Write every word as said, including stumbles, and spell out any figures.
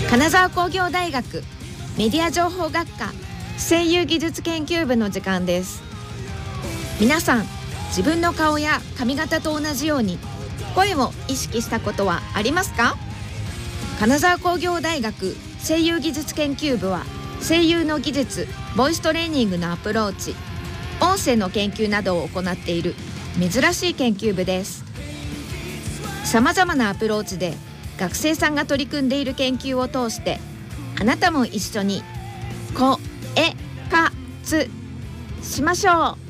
金沢工業大学メディア情報学科声優技術研究部の時間です。皆さん、自分の顔や髪型と同じように声を意識したことはありますか？金沢工業大学声優技術研究部は、声優の技術、ボイストレーニングのアプローチ、音声の研究などを行っている珍しい研究部です。さまざまなアプローチで学生さんが取り組んでいる研究を通して、あなたも一緒にこえかつしましょう。